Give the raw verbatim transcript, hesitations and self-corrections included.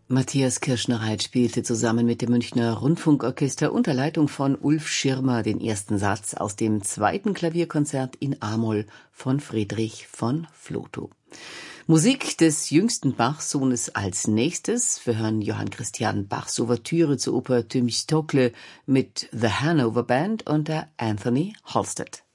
Matthias Kirschner-Reit spielte zusammen mit dem Münchner Rundfunkorchester unter Leitung von Ulf Schirmer den ersten Satz aus dem zweiten Klavierkonzert in A-Moll von Friedrich von Flotow. Musik des jüngsten Bach-Sohnes als nächstes. Wir hören Johann Christian Bachs Ouvertüre zur Oper Themistokle mit The Hanover Band unter Anthony Halstead.